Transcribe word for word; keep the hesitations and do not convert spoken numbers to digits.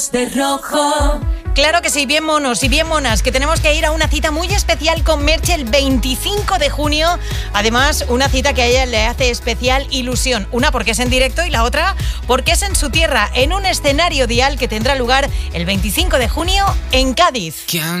De rojo. Claro que sí, bien monos y bien monas, que tenemos que ir a una cita muy especial con Merche el veinticinco de junio. Además, una cita que a ella le hace especial ilusión. Una porque es en directo y la otra porque es en su tierra, en un escenario dial que tendrá lugar el veinticinco de junio en Cádiz.